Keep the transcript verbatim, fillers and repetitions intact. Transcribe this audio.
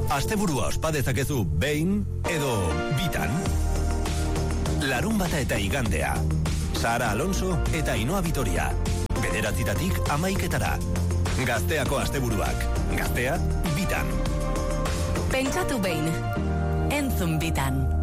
Asteburua ospa dezakezu behin edo bitan. Larun bata eta igandea. Sara Alonso eta Ainhoa Vitoria. Bederatzitatik amaiketara. Gazteako asteburuak. Gaztea bitan. Pentsatu behin. Entzun bitan.